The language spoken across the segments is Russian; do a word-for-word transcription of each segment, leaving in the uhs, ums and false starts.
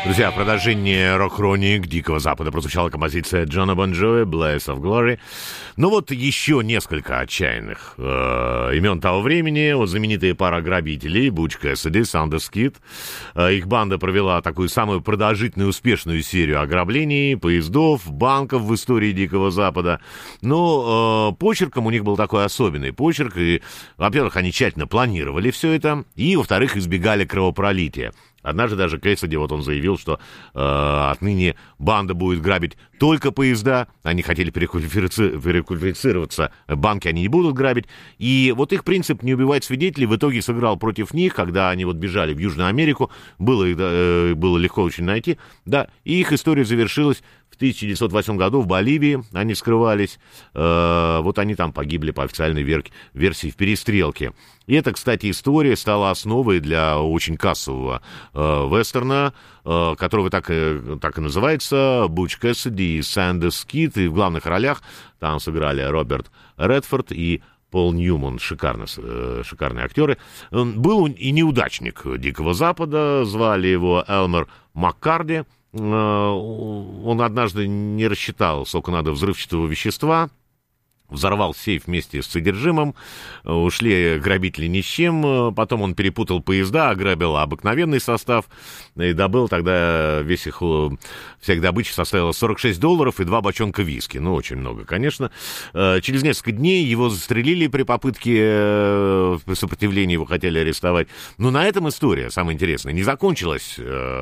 Друзья, в продолжении рок-хроник Дикого Запада прозвучала композиция Джона Бон Джови «Blaze of Glory». Ну вот еще несколько отчаянных э, имен того времени. Вот знаменитая пара грабителей Butch Cassidy, Sanders Kid. Э, их банда провела такую самую продолжительную успешную серию ограблений, поездов, банков в истории Дикого Запада. Но э, почерком у них был такой особенный почерк. И, во-первых, они тщательно планировали все это, и, во-вторых, избегали кровопролития. Однажды даже Кэссиди, вот он заявил, что э, отныне банда будет грабить только поезда. Они хотели переквалифици- переквалифицироваться, банки они не будут грабить. И вот их принцип «не убивать свидетелей» в итоге сыграл против них, когда они вот бежали в Южную Америку. Было, э, было легко очень найти. Да, и их история завершилась в тысяча девятьсот восьмом году в Боливии. Они скрывались. Э, вот они там погибли по официальной вер- версии в перестрелке. И эта, кстати, история стала основой для очень кассового э, вестерна, э, которого так и, так и называется, Butch Cassidy и Sanders Kid. И в главных ролях там сыграли Роберт Редфорд и Пол Ньюман, шикарно, э, шикарные актеры. Он был и неудачник Дикого Запада, звали его Элмер Маккарди. Э, он однажды не рассчитал, сколько надо взрывчатого вещества, взорвал сейф вместе с содержимым, ушли грабители ни с чем, потом он перепутал поезда, ограбил обыкновенный состав и добыл тогда весь их, вся их добыча составила сорок шесть долларов и два бочонка виски, ну, очень много, конечно. Через несколько дней его застрелили при попытке, при сопротивлении его хотели арестовать, но на этом история, самое интересное, не закончилась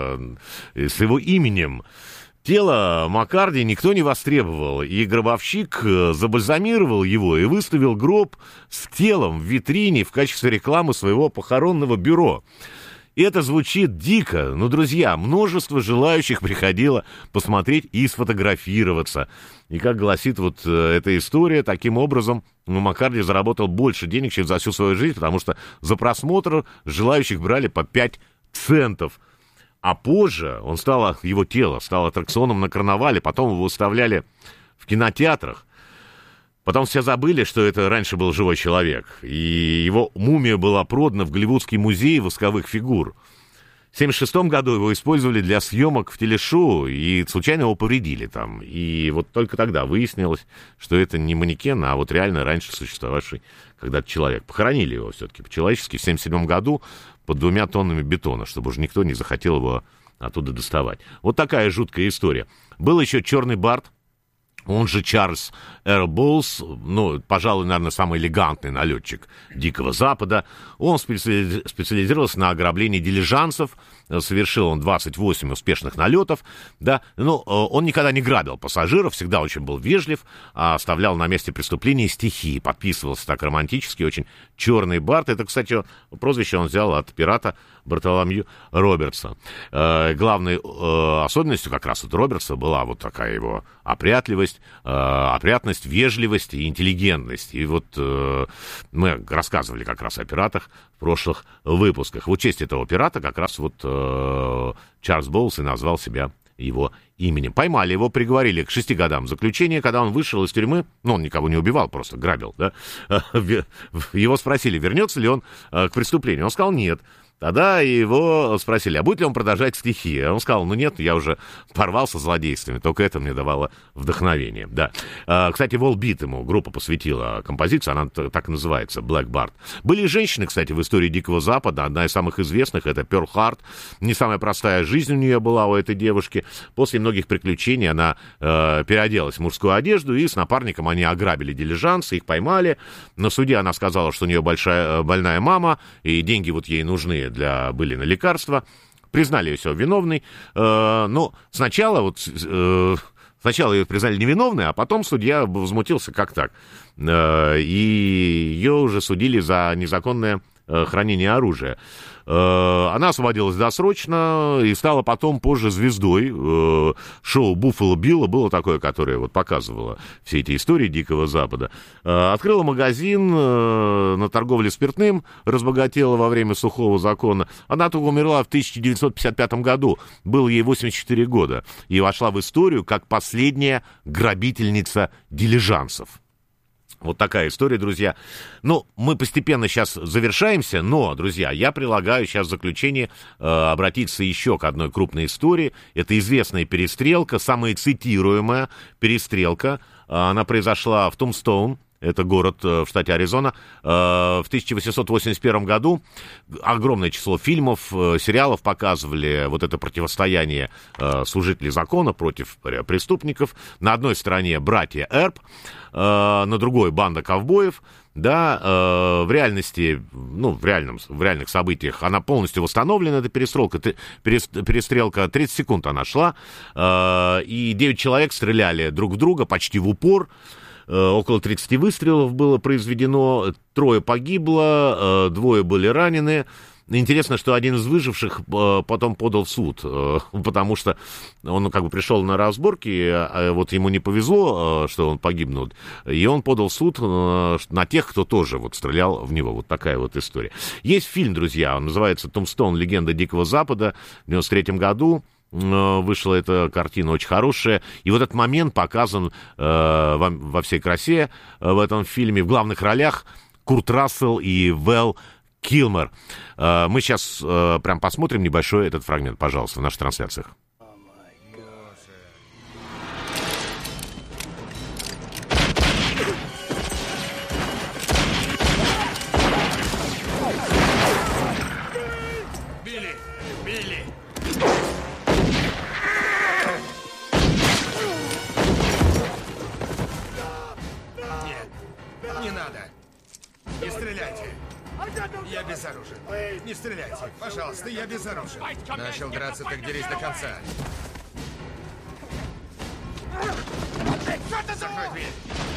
с его именем. Тело Маккарди никто не востребовал, и гробовщик забальзамировал его и выставил гроб с телом в витрине в качестве рекламы своего похоронного бюро. И это звучит дико, но, друзья, множество желающих приходило посмотреть и сфотографироваться. И, как гласит вот эта история, таким образом ну, Маккарди заработал больше денег, чем за всю свою жизнь, потому что за просмотр желающих брали по пять центов. А позже он стал, его тело стало аттракционом на карнавале, потом его выставляли в кинотеатрах. Потом все забыли, что это раньше был живой человек. И его мумия была продана в Голливудский музей восковых фигур. В семьдесят шестом году его использовали для съемок в телешоу, и случайно его повредили там. И вот только тогда выяснилось, что это не манекен, а вот реально раньше существовавший когда-то человек. Похоронили его все-таки по-человечески в семьдесят седьмом году под двумя тоннами бетона, чтобы уже никто не захотел его оттуда доставать. Вот такая жуткая история. Был еще черный Барт, он же Чарльз Эрл Боулс, ну, пожалуй, наверное, самый элегантный налетчик Дикого Запада. Он специали... специализировался на ограблении дилижансов, совершил он двадцать восемь успешных налетов, да, но он никогда не грабил пассажиров, всегда очень был вежлив, оставлял на месте преступления стихи, подписывался так романтически, очень черный Барт. Это, кстати, прозвище он взял от пирата Бартоломью Робертса. Э, главной э, особенностью как раз вот Робертса была вот такая его опрятливость, э, опрятность, вежливость и интеллигентность. И вот э, мы рассказывали как раз о пиратах в прошлых выпусках. В честь этого пирата как раз вот э, Чарльз Боулс и назвал себя его именем. Поймали его, приговорили к шести годам заключения. Когда он вышел из тюрьмы, ну, он никого не убивал, просто грабил, да, его спросили, вернется ли он к преступлению. Он сказал, нет. Тогда его спросили, а будет ли он продолжать стихи? А он сказал, ну нет, я уже порвался злодействами, только это мне давало вдохновение. Да. А, кстати, Волбит ему группа посвятила композицию, она так и называется, Black Bart. Были женщины, кстати, в истории Дикого Запада, одна из самых известных, это Перл Харт. Не самая простая жизнь у нее была, у этой девушки. После многих приключений она э, переоделась в мужскую одежду, и с напарником они ограбили дилижанс, их поймали. На суде она сказала, что у нее большая, больная мама, и деньги вот ей нужны для, были на лекарства, признали ее все виновной, э, но сначала вот э, сначала ее признали невиновной, а потом судья возмутился, как так, э, и ее уже судили за незаконное э, хранение оружия. Э, она освободилась досрочно и стала потом позже звездой. Э, шоу «Буффало Билла» было такое, которое вот показывало все эти истории Дикого Запада. Э, открыла магазин э, на торговле спиртным, разбогатела во время сухого закона. Она только умерла в тысяча девятьсот пятьдесят пятом году. Было ей восемьдесят четыре года. И вошла в историю как последняя грабительница дилижансов. Вот такая история, друзья. Ну, мы постепенно сейчас завершаемся, но, друзья, я предлагаю сейчас в заключение э, обратиться еще к одной крупной истории. Это известная перестрелка, самая цитируемая перестрелка. Она произошла в Тумстоун. Это город в штате Аризона. В тысяча восемьсот восемьдесят первом году огромное число фильмов, сериалов показывали вот это противостояние служителей закона против преступников. На одной стороне братья Эрп, на другой банда ковбоев. Да, в реальности, ну, в, реальном, в реальных событиях она полностью восстановлена, эта перестрелка, перестрелка, тридцать секунд она шла, и девять человек стреляли друг в друга почти в упор. Около тридцати выстрелов было произведено, трое погибло, двое были ранены. Интересно, что один из выживших потом подал в суд, потому что он как бы пришел на разборки, а вот ему не повезло, что он погибнул, и он подал в суд на тех, кто тоже вот стрелял в него. Вот такая вот история. Есть фильм, друзья, он называется «Тумстоун. Легенда Дикого Запада», в девяносто третьем году. Вышла эта картина очень хорошая. И вот этот момент показан э, во, во всей красе э, в этом фильме. В главных ролях Курт Рассел и Вэл Килмер. Э, мы сейчас э, прям посмотрим небольшой этот фрагмент, пожалуйста, в наших трансляциях. Я безоружен. Не стреляйте. Пожалуйста, я безоружен. Начал драться, так дерись до конца. Закрой дверь.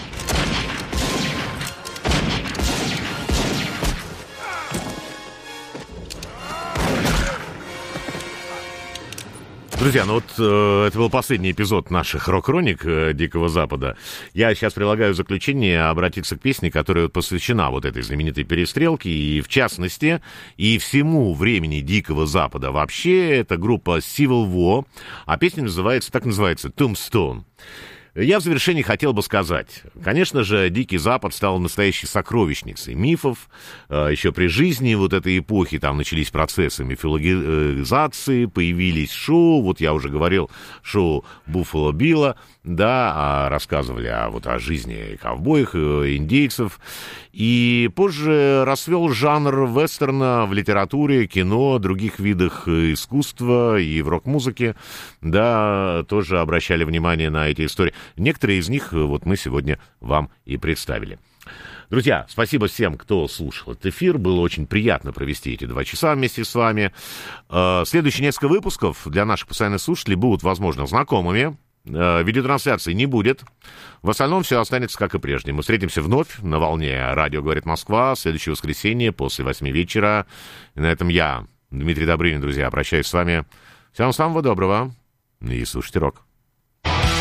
Друзья, ну вот э, это был последний эпизод наших рок-хроник э, Дикого Запада. Я сейчас предлагаю в заключение обратиться к песне, которая посвящена вот этой знаменитой перестрелке, и в частности, и всему времени Дикого Запада. Вообще, это группа Civil War, а песня называется, так называется, Tombstone. Я в завершении хотел бы сказать, конечно же, Дикий Запад стал настоящей сокровищницей мифов. Еще при жизни вот этой эпохи там начались процессы мифологизации, появились шоу, вот я уже говорил, шоу Буффало Билла, да, рассказывали о, вот, о жизни ковбоев, индейцев. И позже расцвел жанр вестерна в литературе, кино, других видах искусства и в рок-музыке, да, тоже обращали внимание на эти истории. Некоторые из них вот мы сегодня вам и представили. Друзья, спасибо всем, кто слушал этот эфир. Было очень приятно провести эти два часа вместе с вами. Следующие несколько выпусков для наших постоянных слушателей будут, возможно, знакомыми. Видеотрансляции не будет. В остальном все останется как и прежде. Мы встретимся вновь на волне «Радио говорит Москва» в следующее воскресенье после восьми вечера. И на этом я, Дмитрий Добрынин, друзья, прощаюсь с вами. Всем самого доброго и слушайте рок.